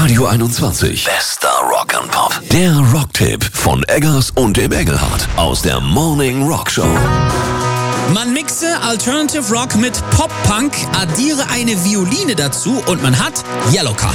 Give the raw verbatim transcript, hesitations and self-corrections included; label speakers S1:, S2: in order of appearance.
S1: Radio einundzwanzig. Bester Rock'n'Pop. Der Rocktipp von Eggers und dem Engelhardt aus der Morning Rock Show.
S2: Man mixe Alternative Rock mit Pop-Punk, addiere eine Violine dazu und man hat Yellowcard.